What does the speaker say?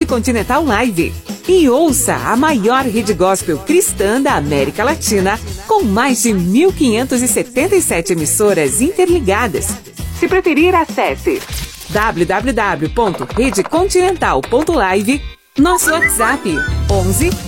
Continental Live. E ouça a maior rede gospel cristã da América Latina, com mais de 1.577 emissoras interligadas. Se preferir, acesse www.redecontinental.live, nosso WhatsApp 11